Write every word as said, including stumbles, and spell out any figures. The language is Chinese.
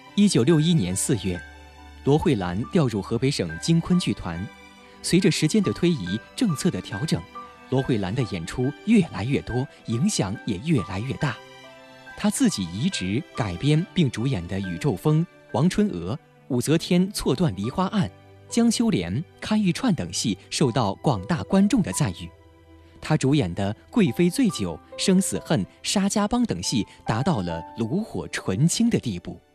一九六一年四月，罗慧兰调入河北省京昆剧团。随着时间的推移，政策的调整，罗慧兰的演出越来越多，影响也越来越大。她自己移植、改编并主演的《宇宙风》《王春娥》《武则天错断梨花案》《江秋莲》《看玉串》等戏受到广大观众的赞誉。她主演的《贵妃醉酒》《生死恨》《沙家浜》等戏达到了炉火纯青的地步。